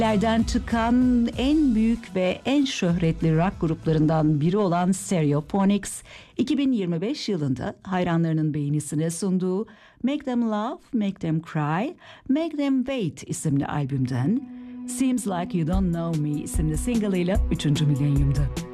lerden çıkan en büyük ve en şöhretli rock gruplarından biri olan Stereophonics, 2025 yılında hayranlarının beğenisine sunduğu Make Them Laugh, Make Them Cry, Make Them Wait isimli albümden Seems Like You Don't Know Me isimli single ile 3. milenyumda.